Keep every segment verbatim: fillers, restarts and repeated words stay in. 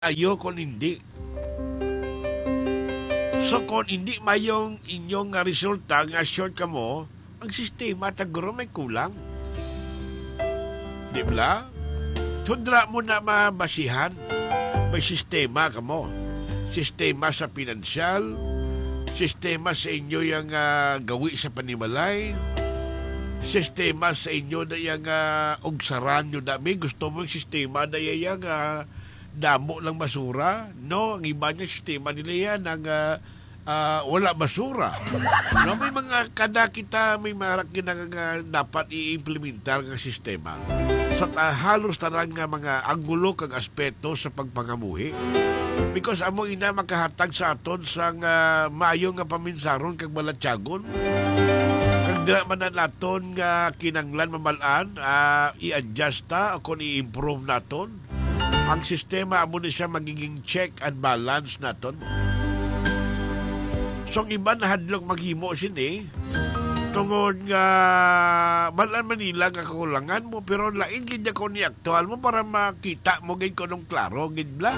ayo kung hindi. So kung hindi mayong inyong nga resulta nga short ka mo, ang sistema taguro may kulang. Di ba? Sundra mo na mabasihan. May sistema ka mo. Sistema sa pinansyal, sistema sa inyo yung uh, gawi sa panimalay, sistema sa inyo na yung uh, ugsaran nyo dami. Gusto mo yung sistema na yung uh, damo lang basura? No, ang iba niya sistema nila yan ang uh, uh, wala basura. No, may mga kada kita, may mga kinang uh, dapat i-implementar ng sistema. Sa uh, halos tarang nga mga anggulo kag aspeto sa pagpangamuhi. Because amo ina makahatag sa aton sang uh, maayo nga paminsaron kag balatyagon. Kag dira man naton nga kinanglan mamalaan, uh, i-adjust ta o kung i-improve naton. Ang sistema amo ni siya magiging check and balance naton. So ang iba na hadlok maghimo sini tungod nga balan Manila nga kakulangan mo pero lain gid ko ni aktual mo para makita mo gid ko nung klaro gid bla.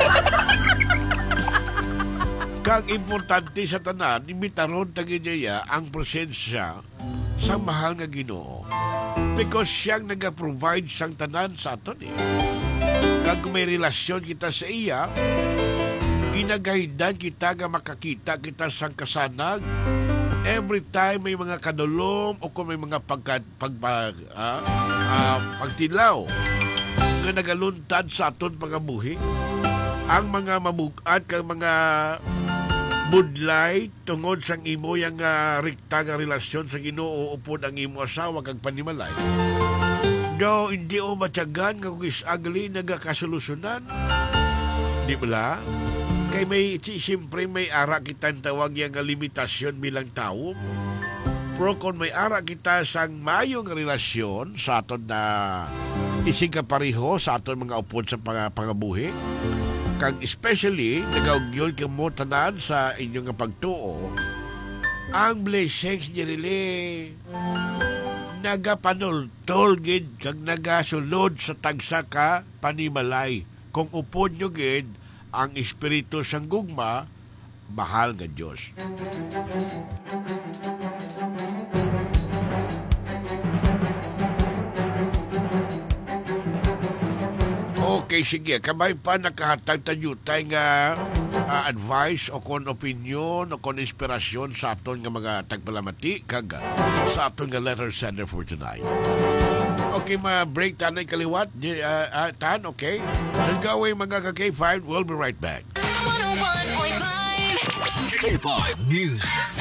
Kag importante sa tanan imitaron tagidya ang presensya sa mahal nga Ginoo because siyang naga-provide sang tanan sa aton eh. Kag may relasyon kita sa iya, ginagaydan kita nga makakita kita sang kasanag every time may mga kadulom o kung may mga pagka, pagpag, ah, ah, pagtilaw nga nagaluntad sa aton pangabuhi, ang mga mabugad kang mga budlay tungod sang imo yang uh, rikta nga relasyon sa Ginoo upod ang imo asawa kag panimalay. Do hindi o matyagan nga kung is-agli nagakasolusyonan. Di ba? Kay may, siyempre may ara kita tawag yung limitasyon bilang tao. Pero kung may ara kita sang mayong relasyon sa aton na ising kapareho sa aton mga upod sa pang, pangabuhi, kag especially nagaugyon ka mo tanan sa inyong pagtuo, ang blessings niya nila nagapanultol gid kag nagasulod sa tagsa ka panimalay. Kung upod nyo gid ang espiritu sang gugma, mahal nga Diyos. Okay, sige. Kamay pa nakahatag tayo tayo nga uh, advice o kon opinion o kon inspirasyon sa aton nga mga tagpalamati kag sa aton nga letter sender for tonight. Okay, ma-break tanay kaliwat. Uh, uh, tan, okay? Nagawin mga ka-K five. We'll be right back. one oh one point five K five News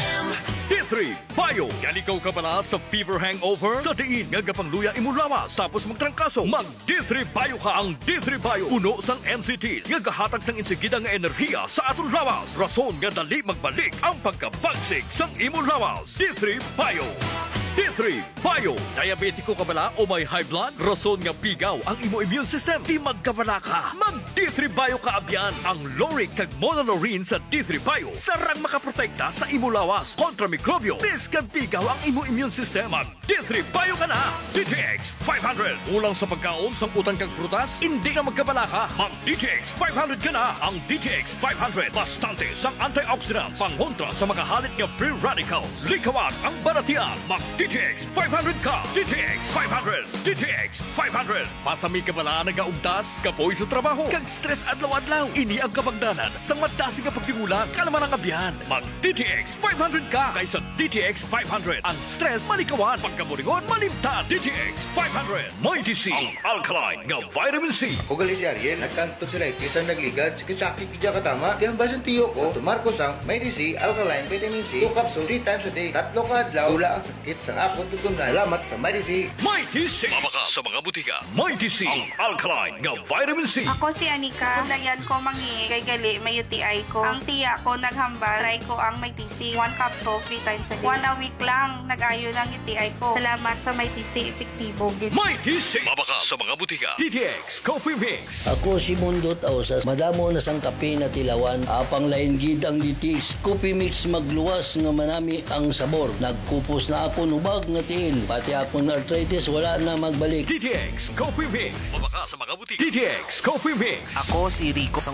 D three Bayo. Yan ikaw ka pala sa fever hangover? Sa diin nga gapangluya imulawas tapos magtrangkaso. Mag D three Bayo ka. Ang D three Bayo puno sang N C T nga gahatag sang insigida nga enerhiya sa aton lawas. Rason nga dali magbalik ang pagkabagsik sang imulawas. D three Bayo. D three Bayo. Diabetiko ka bala o may high blood? Rason nga pigaw ang imo immune system. Di magkabala ka. Mag D three Bayo ka abyan. Ang Loric kag Monolaurin sa D three Bayo sarang makaprotekta sa imo lawas kontra mikrobyo. Bis kag pigaw ang imo immune system. Mag D three Bayo ka na. D T X five hundred. Ulang sa pagkaon sang utang kag prutas, hindi na magkabala ka. Mag D T X five hundred ka na. Ang D T X five hundred bastante sang antioxidants pangontra sa mga halit nga free radicals. Likawan ang baratian. Mag D T X five hundred ka. D T X five hundred. D T X five hundred. Pasami ka bala nagaugdas, kapoy sa trabaho, kag stress adlaw-adlaw. Ini ang kabangdanan sa madasi nga pagtingulang kalaman ang abyan. Mag D T X five hundred ka kaysa D T X five hundred. Ang stress malikawan, pagkaburingon malimtan. D T X five hundred. Mighty C, ang alkaline nga vitamin C. O gali si Ariel, nagkanto sila kisang nagligad, sakit kidya katama. Di ang basan tiyo ko, tumarko sang Mighty C, alkaline vitamin C, two capsule, three times a day, tatlo ka adlaw, wala ang sakit sa ako tutunan. Salamat sa Mighty C. Mighty C. Mabaka sa mga butika. Mighty C, ang alkaline nga vitamin C. Ako si Anika. Lagyan ko mangi kay gali may U T I ko. Ang tiya ko naghambal. Try ko ang may T C. One capsule, three times a day. One a week lang. Nag-ayo ng U T I ko. Salamat sa may T C. Epektibo. Mighty C. Mabaka sa mga butika. D T X Coffee Mix. Ako si Mundot Ausas. Madamo na sang kape na tilawan. Apang lain gid ang D T X Coffee Mix magluwas nga manami ang sabor. Nagkupos na ako nuba kabag nga tiil. Pati akong arthritis wala na magbalik. D T X Coffee Mix. Mabaka sa mga butik. D T X Coffee Mix. Ako si Rico